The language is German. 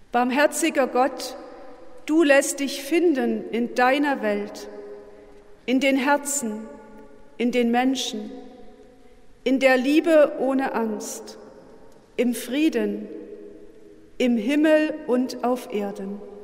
Barmherziger Gott, du lässt dich finden in deiner Welt, in den Herzen, in den Menschen, in der Liebe ohne Angst, im Frieden, im Himmel und auf Erden.